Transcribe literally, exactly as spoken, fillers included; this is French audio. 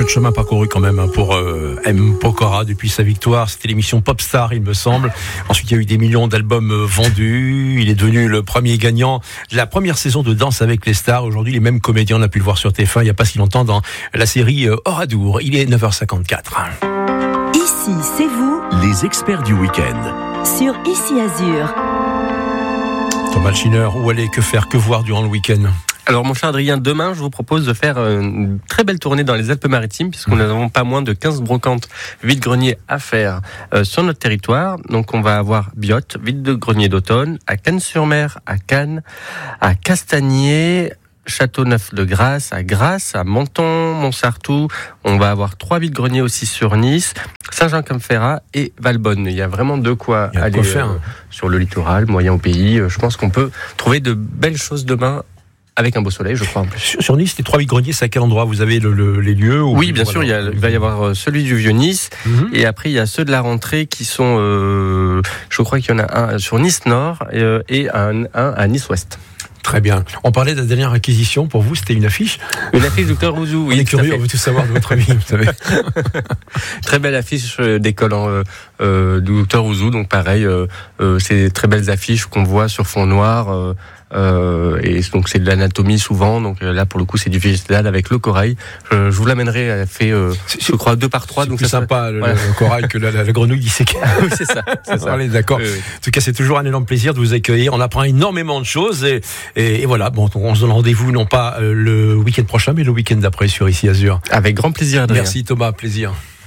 peu de chemin parcouru quand même pour euh, M. Pokora depuis sa victoire. C'était l'émission Popstar, il me semble. Ensuite, il y a eu des millions d'albums vendus. Il est devenu le premier gagnant de la première saison de Danse avec les stars. Aujourd'hui, les mêmes comédiens, on a pu le voir sur T F un il n'y a pas si longtemps dans la série Oradour. Il est neuf heures cinquante-quatre. Ici, c'est vous. Les experts du week-end. Sur Ici Azur. Thomas Schinner, où aller, que faire, que voir durant le week-end ? Alors mon cher Adrien, demain je vous propose de faire une très belle tournée dans les Alpes-Maritimes puisqu'on n'avons pas moins de quinze brocantes vide-greniers à faire euh, sur notre territoire. Donc on va avoir Biot, vide-grenier d'automne, à Cannes-sur-Mer, à Cannes, à Castagnier, Châteauneuf-de-Grasse, à Grasse, à Menton, Montsartou. On va avoir trois vide-greniers aussi sur Nice, Saint-Jean-Cap-Ferrat et Valbonne. Il y a vraiment de quoi aller quoi faire, euh, hein. Sur le littoral, moyen au pays. Je pense qu'on peut trouver de belles choses demain. Avec un beau soleil, je crois, en plus. Sur, sur Nice, les trois vide-greniers, c'est à quel endroit ? Vous avez le, le, les lieux ou... Oui, bien voilà. sûr, il, y a, il va y avoir celui du Vieux-Nice, mm-hmm. et après, il y a ceux de la rentrée qui sont, euh, je crois qu'il y en a un sur Nice-Nord et, euh, et un, un à Nice-Ouest. Très bien. On parlait de la dernière acquisition. Pour vous, c'était une affiche ? Une affiche Docteur Ouzou, oui. On est curieux, on veut tout savoir de votre vie, vous savez. Très belle affiche d'école euh, euh, du Docteur Ouzou. Donc pareil, euh, euh, c'est des très belles affiches qu'on voit sur fond noir. Euh, euh, et donc c'est de l'anatomie souvent. Donc là, pour le coup, c'est du végétal avec le corail. Je, je vous l'amènerai. Elle fait, euh, je crois, deux par trois. C'est donc plus ça sympa serait... le, voilà. le corail que la, la, la grenouille disséquée. Oui, c'est ça. C'est ça. Allez, d'accord. Oui, oui. En tout cas, c'est toujours un énorme plaisir de vous accueillir. On apprend énormément de choses et, et, et voilà. Bon, on se donne rendez-vous non pas euh, le week-end prochain, mais le week-end d'après sur Ici Azur. Avec grand plaisir, Adrien. Merci Thomas, plaisir.